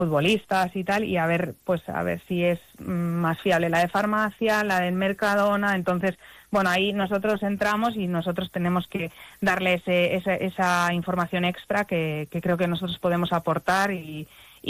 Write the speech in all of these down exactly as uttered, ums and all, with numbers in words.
futbolistas y tal, y a ver, pues a ver si es más fiable la de farmacia, la del Mercadona. Entonces, bueno, ahí nosotros entramos y nosotros tenemos que darle ese, esa, esa información extra que, que creo que nosotros podemos aportar y,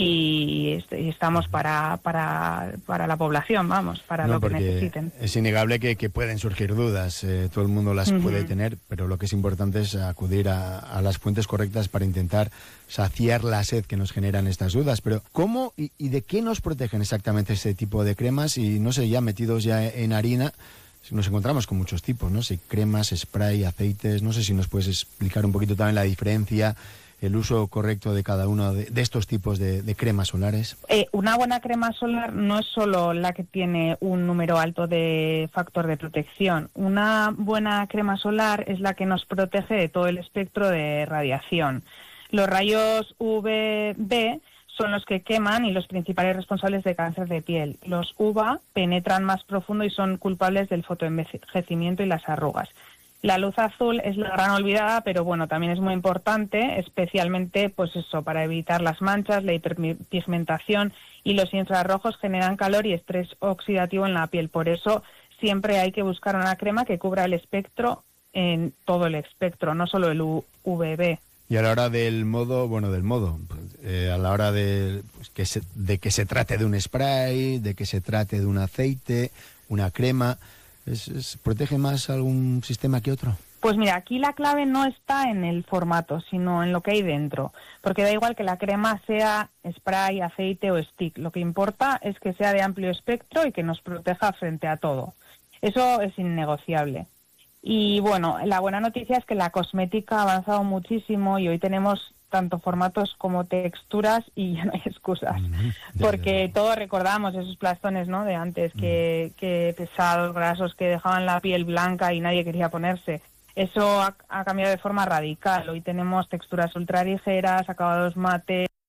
y, y estamos para, para, para la población, vamos, para no, lo que necesiten. Es innegable que, que pueden surgir dudas, eh, todo el mundo las uh-huh. puede tener, pero lo que es importante es acudir a, a las fuentes correctas para intentar saciar la sed que nos generan estas dudas. Pero ¿cómo y, y de qué nos protegen exactamente este tipo de cremas? Y no sé, ya metidos ya en harina, nos encontramos con muchos tipos, ¿no? Si cremas, spray, aceites, no sé si nos puedes explicar un poquito también la diferencia, el uso correcto de cada uno de, de estos tipos de, de cremas solares. Eh, una buena crema solar no es solo la que tiene un número alto de factor de protección. Una buena crema solar es la que nos protege de todo el espectro de radiación. Los rayos U V B son los que queman y los principales responsables de cáncer de piel. Los U V A penetran más profundo y son culpables del fotoenvejecimiento y las arrugas. La luz azul es la gran olvidada, pero bueno, también es muy importante, especialmente pues eso, para evitar las manchas, la hiperpigmentación, y los infrarrojos generan calor y estrés oxidativo en la piel. Por eso siempre hay que buscar una crema que cubra el espectro, en todo el espectro, no solo el U V B. Y a la hora del modo, bueno, del modo, eh, a la hora de, pues, que se, de que se trate de un spray, de que se trate de un aceite, una crema, ¿es, es, ¿protege más algún sistema que otro? Pues mira, aquí la clave no está en el formato, sino en lo que hay dentro, porque da igual que la crema sea spray, aceite o stick, lo que importa es que sea de amplio espectro y que nos proteja frente a todo. Eso es innegociable. Y bueno, la buena noticia es que la cosmética ha avanzado muchísimo y hoy tenemos tanto formatos como texturas y ya no hay excusas, mm-hmm. porque yeah. todos recordamos esos plastones, ¿no?, de antes, que, mm. que pesados, grasos, que dejaban la piel blanca y nadie quería ponerse. Eso ha, ha cambiado de forma radical. Hoy tenemos texturas ultra ligeras, acabados mate.